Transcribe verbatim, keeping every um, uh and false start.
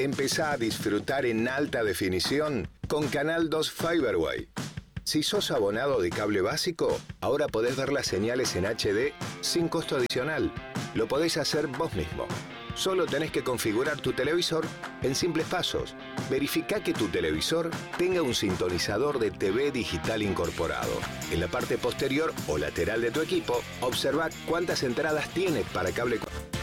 Empezá a disfrutar en alta definición con Canal dos Fiberway. Si sos abonado de cable básico, ahora podés ver las señales en H D sin costo adicional. Lo podés hacer vos mismo. Solo tenés que configurar tu televisor en simples pasos. Verificá que tu televisor tenga un sintonizador de T V digital incorporado. En la parte posterior o lateral de tu equipo, observa cuántas entradas tiene para cable.